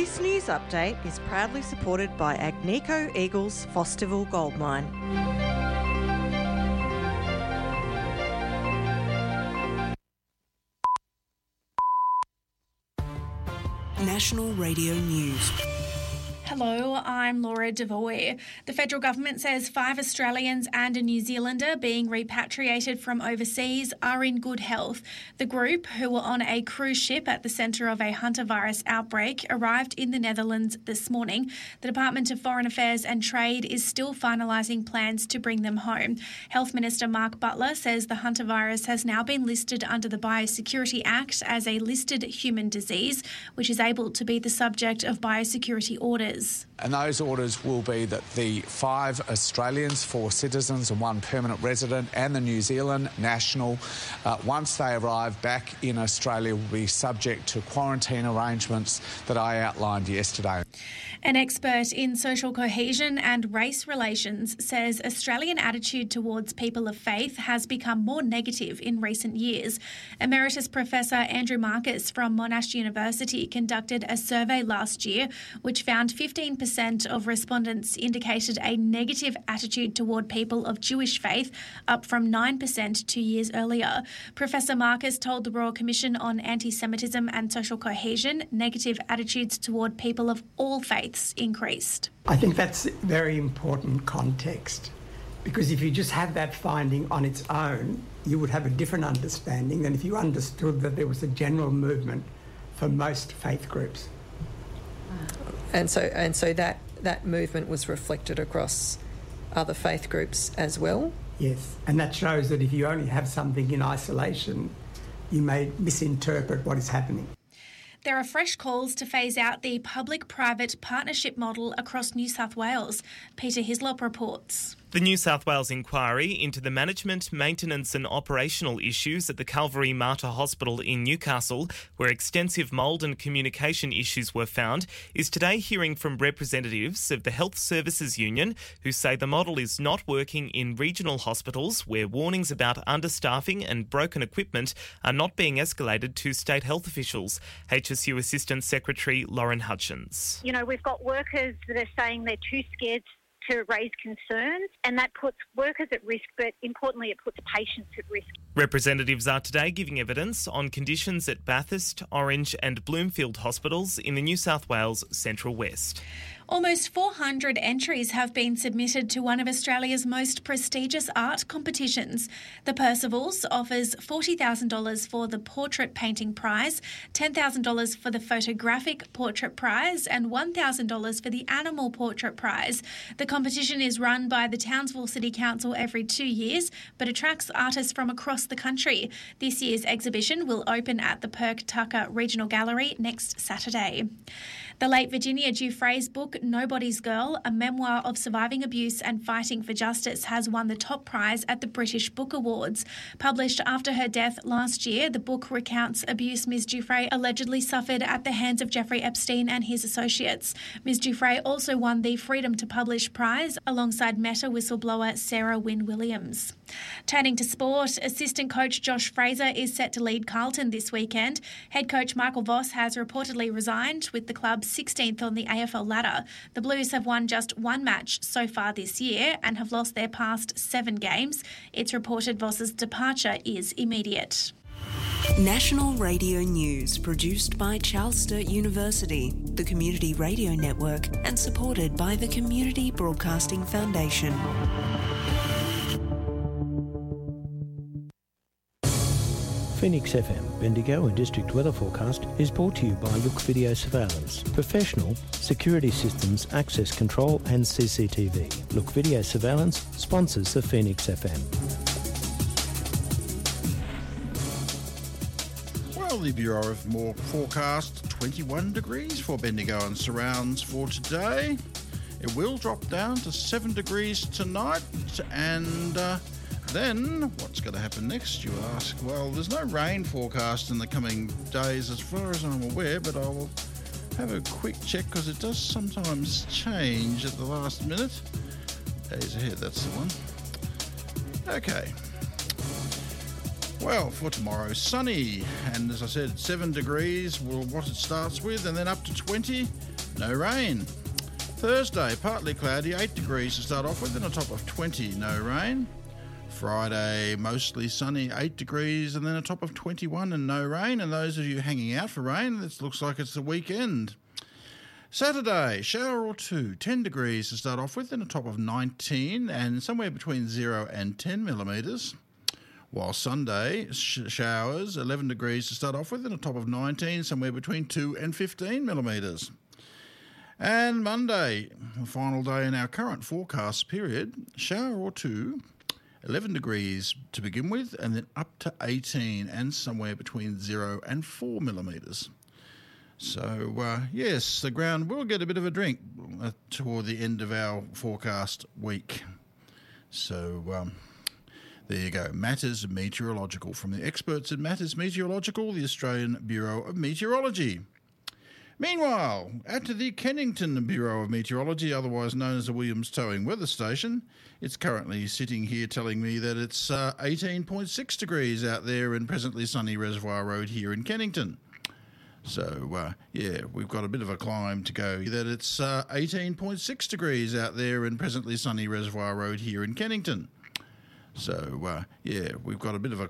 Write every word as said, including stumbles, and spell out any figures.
This news update is proudly supported by Agnico Eagles Fosterville Gold Mine. National Radio News. Hello, I'm Laura Devoy. The federal government says five Australians and a New Zealander being repatriated from overseas are in good health. The group, who were on a cruise ship at the centre of a hantavirus outbreak, arrived in the Netherlands this morning. The Department of Foreign Affairs and Trade is still finalising plans to bring them home. Health Minister Mark Butler says the hantavirus has now been listed under the Biosecurity Act as a listed human disease, which is able to be the subject of biosecurity orders. And those orders will be that the five Australians, four citizens and one permanent resident, and the New Zealand national, uh, once they arrive back in Australia, will be subject to quarantine arrangements that I outlined yesterday. An expert in social cohesion and race relations says Australian attitude towards people of faith has become more negative in recent years. Emeritus Professor Andrew Marcus from Monash University conducted a survey last year which found fifteen percent of respondents indicated a negative attitude toward people of Jewish faith, up from nine percent two years earlier. Professor Marcus told the Royal Commission on Anti-Semitism and Social Cohesion negative attitudes toward people of all faiths increased. I think that's very important context, because if you just had that finding on its own, you would have a different understanding than if you understood that there was a general movement for most faith groups. And so and so that, that movement was reflected across other faith groups as well? Yes, and that shows that if you only have something in isolation, you may misinterpret what is happening. There are fresh calls to phase out the public-private partnership model across New South Wales. Peter Hislop reports. The New South Wales inquiry into the management, maintenance and operational issues at the Calvary Mater Hospital in Newcastle, where extensive mould and communication issues were found, is today hearing from representatives of the Health Services Union who say the model is not working in regional hospitals where warnings about understaffing and broken equipment are not being escalated to state health officials. H S U Assistant Secretary Lauren Hutchins. You know, we've got workers that are saying they're too scared to raise concerns, and that puts workers at risk, but importantly it puts patients at risk. Representatives are today giving evidence on conditions at Bathurst, Orange and Bloomfield hospitals in the New South Wales Central West. Almost four hundred entries have been submitted to one of Australia's most prestigious art competitions. The Percivals offers forty thousand dollars for the Portrait Painting Prize, ten thousand dollars for the Photographic Portrait Prize and one thousand dollars for the Animal Portrait Prize. The competition is run by the Townsville City Council every two years, but attracts artists from across the country. This year's exhibition will open at the Perk Tucker Regional Gallery next Saturday. The late Virginia Giuffre's book, Nobody's Girl, a memoir of surviving abuse and fighting for justice, has won the top prize at the British Book Awards. Published after her death last year, the book recounts abuse Miz Giuffre allegedly suffered at the hands of Jeffrey Epstein and his associates. Miz Giuffre also won the Freedom to Publish prize alongside Meta whistleblower Sarah Wynne Williams. Turning to sport, assistant coach Josh Fraser is set to lead Carlton this weekend. Head coach Michael Voss has reportedly resigned, with the club sixteenth on the A F L ladder. The Blues have won just one match so far this year and have lost their past seven games. It's reported Voss's departure is immediate. National Radio News, produced by Charles Sturt University, the Community Radio Network, and supported by the Community Broadcasting Foundation. Phoenix F M, Bendigo and District Weather Forecast is brought to you by Look Video Surveillance, professional security systems, access control and C C T V. Look Video Surveillance sponsors the Phoenix F M. Well, the Bureau of More forecast twenty-one degrees for Bendigo and surrounds for today. It will drop down to seven degrees tonight, and uh, then what's going to happen next, you ask? Well, there's no rain forecast in the coming days as far as I'm aware, but I will have a quick check because it does sometimes change at the last minute. Days ahead, that's the one. Okay. Well, for tomorrow, sunny, and as I said, seven degrees, well, what it starts with, and then up to twenty, no rain. Thursday, partly cloudy, eight degrees to start off with, and a top of twenty, no rain. Friday, mostly sunny, eight degrees, and then a top of twenty-one and no rain. And those of you hanging out for rain, it looks like it's the weekend. Saturday, shower or two, ten degrees to start off with, and a top of nineteen, and somewhere between zero and ten millimetres. While Sunday, sh- showers, eleven degrees to start off with, and a top of nineteen, somewhere between two and fifteen millimetres. And Monday, the final day in our current forecast period, shower or two, eleven degrees to begin with, and then up to eighteen, and somewhere between zero and four millimetres. So, uh, yes, the ground will get a bit of a drink uh, toward the end of our forecast week. So, um, there you go. Matters Meteorological from the experts at Matters Meteorological, the Australian Bureau of Meteorology. Meanwhile, at the Kennington Bureau of Meteorology, otherwise known as the Williams Towing Weather Station, it's currently sitting here telling me that it's uh, eighteen point six degrees out there in presently sunny Reservoir Road here in Kennington. So, uh, yeah, we've got a bit of a climb to go. That it's uh, eighteen point six degrees out there in presently sunny Reservoir Road here in Kennington. So, uh, yeah, we've got a bit of a